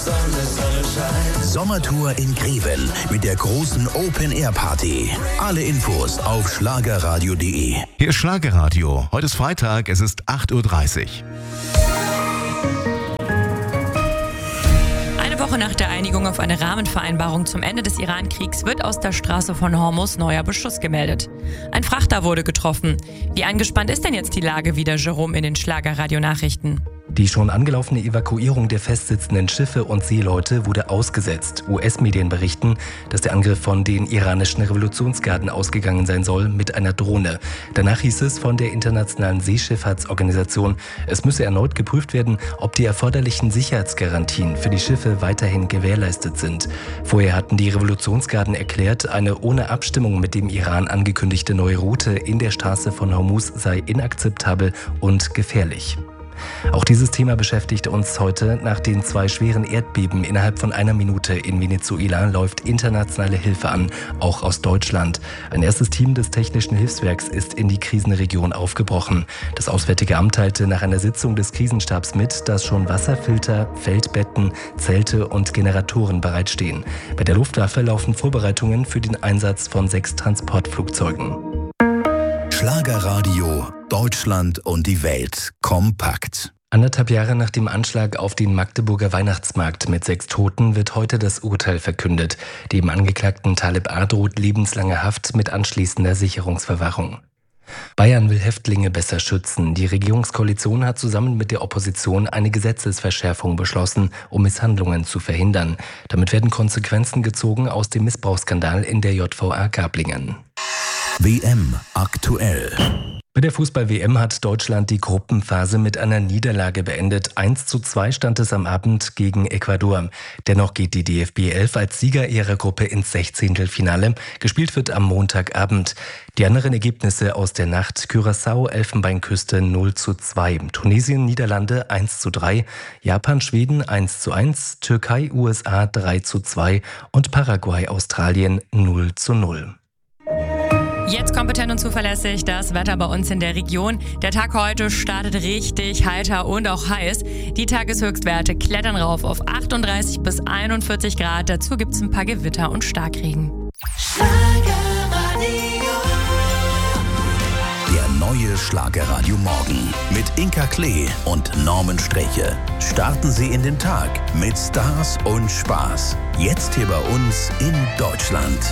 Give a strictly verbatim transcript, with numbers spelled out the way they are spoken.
Sonne, Sonne scheint. Sommertour in Greven mit der großen Open-Air-Party. Alle Infos auf schlagerradio punkt de. Hier ist Schlagerradio. Heute ist Freitag, es ist acht Uhr dreißig. Eine Woche nach der Einigung auf eine Rahmenvereinbarung zum Ende des Iran-Kriegs wird aus der Straße von Hormuz neuer Beschuss gemeldet. Ein Frachter wurde getroffen. Wie angespannt ist denn jetzt die Lage wieder, Jerome, in den Schlagerradio-Nachrichten? Die schon angelaufene Evakuierung der festsitzenden Schiffe und Seeleute wurde ausgesetzt. U S-Medien berichten, dass der Angriff von den iranischen Revolutionsgarden ausgegangen sein soll mit einer Drohne. Danach hieß es von der Internationalen Seeschifffahrtsorganisation, es müsse erneut geprüft werden, ob die erforderlichen Sicherheitsgarantien für die Schiffe weiterhin gewährleistet sind. Vorher hatten die Revolutionsgarden erklärt, eine ohne Abstimmung mit dem Iran angekündigte neue Route in der Straße von Hormuz sei inakzeptabel und gefährlich. Auch dieses Thema beschäftigt uns heute. Nach den zwei schweren Erdbeben innerhalb von einer Minute in Venezuela läuft internationale Hilfe an, auch aus Deutschland. Ein erstes Team des Technischen Hilfswerks ist in die Krisenregion aufgebrochen. Das Auswärtige Amt teilte nach einer Sitzung des Krisenstabs mit, dass schon Wasserfilter, Feldbetten, Zelte und Generatoren bereitstehen. Bei der Luftwaffe laufen Vorbereitungen für den Einsatz von sechs Transportflugzeugen. Schlagerradio, Deutschland und die Welt kompakt. Anderthalb Jahre nach dem Anschlag auf den Magdeburger Weihnachtsmarkt mit sechs Toten wird heute das Urteil verkündet. Dem Angeklagten Talib A. droht lebenslange Haft mit anschließender Sicherungsverwahrung. Bayern will Häftlinge besser schützen. Die Regierungskoalition hat zusammen mit der Opposition eine Gesetzesverschärfung beschlossen, um Misshandlungen zu verhindern. Damit werden Konsequenzen gezogen aus dem Missbrauchsskandal in der J V A Gablingen. W M aktuell. Bei der Fußball-W M hat Deutschland die Gruppenphase mit einer Niederlage beendet. eins zu zwei stand es am Abend gegen Ecuador. Dennoch geht die D F B elf als Sieger ihrer Gruppe ins Sechzehntelfinale. Gespielt wird am Montagabend. Die anderen Ergebnisse aus der Nacht: Curaçao, Elfenbeinküste null zu zwei, Tunesien, Niederlande eins zu drei, Japan, Schweden eins zu eins, Türkei, U S A drei zu zwei und Paraguay, Australien null zu null. Jetzt kompetent und zuverlässig das Wetter bei uns in der Region. Der Tag heute startet richtig heiter und auch heiß. Die Tageshöchstwerte klettern rauf auf achtunddreißig bis einundvierzig Grad. Dazu gibt es ein paar Gewitter und Starkregen. Der neue Schlagerradio Morgen mit Inka Klee und Norman Streche. Starten Sie in den Tag mit Stars und Spaß. Jetzt hier bei uns in Deutschland.